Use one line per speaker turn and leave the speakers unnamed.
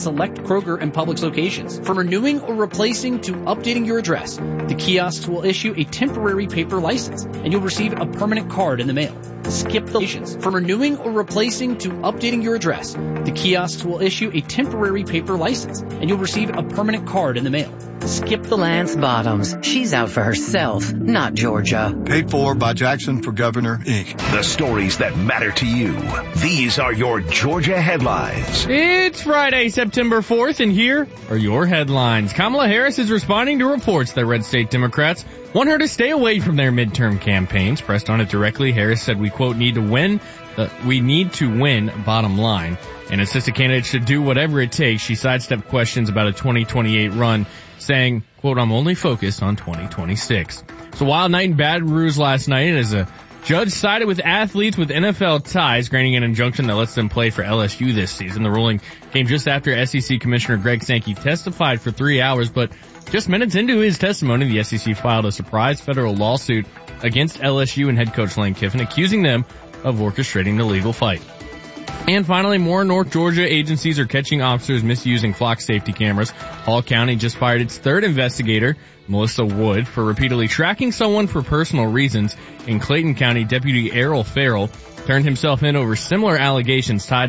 select Kroger and Publix locations. From renewing or replacing to updating your address, the kiosks will issue a temporary paper license, and you'll receive a permanent card in the mail. Skip the locations. From renewing or replacing to updating your address, the kiosks will issue a temporary paper license, and you'll receive a permanent card in the mail. Skip the
Lance Bottoms. She's out for herself, not Georgia.
Paid for by Jackson for Governor, Inc.
The stories that matter to you. These are your Georgia headlines.
It's Friday, September 4th, and here are your headlines. Kamala Harris is responding to reports that red state Democrats want her to stay away from their midterm campaigns. Pressed on it directly, Harris said, we, quote, need to win, bottom line. An assistant candidate should do whatever it takes. She sidestepped questions about a 2028 run, saying, quote, I'm only focused on 2026. So wild night in Baton Rouge last night as a judge sided with athletes with NFL ties, granting an injunction that lets them play for LSU this season. The ruling came just after SEC Commissioner Greg Sankey testified for 3 hours, but just minutes into his testimony, the SEC filed a surprise federal lawsuit against LSU and head coach Lane Kiffin, accusing them of orchestrating the legal fight. And finally, more North Georgia agencies are catching officers misusing flock safety cameras. Hall County just fired its third investigator, Melissa Wood, for repeatedly tracking someone for personal reasons. In Clayton County, Deputy Errol Farrell turned himself in over similar allegations tied